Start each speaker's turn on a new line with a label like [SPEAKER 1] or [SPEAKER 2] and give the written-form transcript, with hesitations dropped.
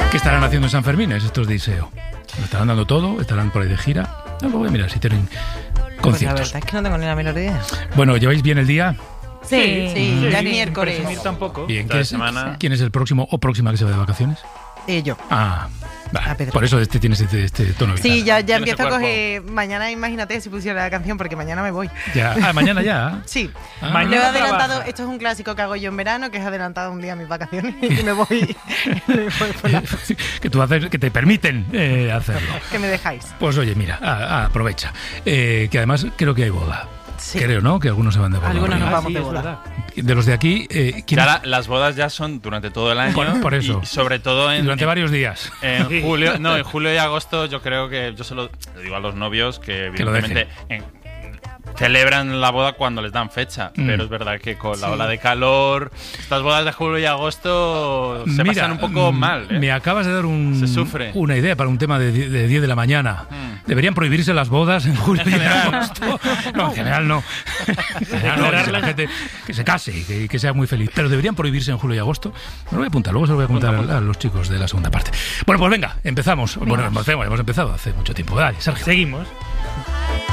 [SPEAKER 1] ¿Qué estarán haciendo en San Fermín estos de Iseo? ¿Lo estarán dando todo? ¿Estarán por ahí de gira? No, voy a mirar si tienen conciertos.
[SPEAKER 2] Pues la verdad es que no tengo ni la menor idea.
[SPEAKER 1] Bueno, ¿lleváis bien el día?
[SPEAKER 2] Sí, ya es miércoles.
[SPEAKER 3] Presumir tampoco.
[SPEAKER 1] Bien,
[SPEAKER 3] Semana...
[SPEAKER 1] ¿quién es el próximo o próxima que se va de vacaciones?
[SPEAKER 2] Yo.
[SPEAKER 1] Vale. Por eso tienes este tono.
[SPEAKER 2] Sí, ya empiezo a coger. Mañana, imagínate si pusiera la canción, porque mañana me voy.
[SPEAKER 1] Ya. Mañana ya.
[SPEAKER 2] Sí.
[SPEAKER 1] Mañana
[SPEAKER 2] lo he adelantado. Esto es un clásico que hago yo en verano, que es adelantado un día a mis vacaciones y me voy.
[SPEAKER 1] Que tú haces, que te permiten hacerlo.
[SPEAKER 2] Que me dejáis.
[SPEAKER 1] Pues oye, mira, aprovecha. Que además creo que hay boda.
[SPEAKER 2] Sí.
[SPEAKER 1] Creo, ¿no? Que algunos se van de boda.
[SPEAKER 2] Algunos nos vamos
[SPEAKER 3] sí,
[SPEAKER 2] de
[SPEAKER 3] es
[SPEAKER 2] boda.
[SPEAKER 3] verdad.
[SPEAKER 1] De los de aquí,
[SPEAKER 4] Ya las bodas ya son durante todo el año.
[SPEAKER 1] Por eso.
[SPEAKER 4] Y sobre todo
[SPEAKER 1] durante varios días.
[SPEAKER 4] En julio y agosto yo creo que yo se lo digo a los novios que evidentemente celebran la boda cuando les dan fecha, pero es verdad que con la ola de calor, estas bodas de julio y agosto se pasan un poco mal.
[SPEAKER 1] Me acabas de dar
[SPEAKER 4] se sufre.
[SPEAKER 1] una idea para un tema de 10 de la mañana. Deberían prohibirse las bodas en julio y agosto. No, en general no. En general no, la gente que se case y que sea muy feliz. Pero deberían prohibirse en julio y agosto. Me lo voy a apuntar, luego se lo voy a apuntar a los chicos de la segunda parte. Bueno, pues venga, empezamos. Bueno, hemos empezado hace mucho tiempo. Dale, Sergio.
[SPEAKER 3] Seguimos.